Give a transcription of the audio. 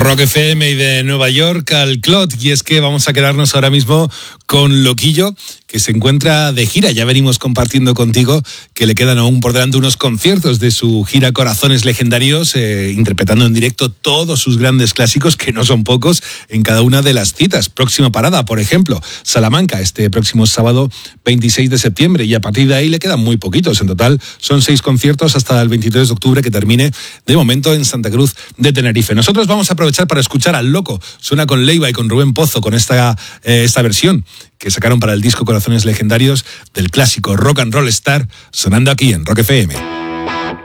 Rock FM y de Nueva York al Clot. Y es que vamos a quedarnos ahora mismo con Loquillo, que se encuentra de gira. Ya venimos compartiendo contigo que le quedan aún por delante unos conciertos de su gira Corazones Legendarios, interpretando en directo todos sus grandes clásicos, que no son pocos, en cada una de las citas. Próxima parada, por ejemplo, Salamanca, este próximo sábado 26 de septiembre. Y a partir de ahí le quedan muy poquitos. En total son 6 conciertos hasta el 23 de octubre, que termine de momento en Santa Cruz de Tenerife. Nosotros vamos a aprovechar para escuchar al Loco. Suena con Leiva y con Rubén Pozo, con esta versión que sacaron para el disco Corazones Legendarios del clásico Rock and Roll Star, sonando aquí en Rock FM.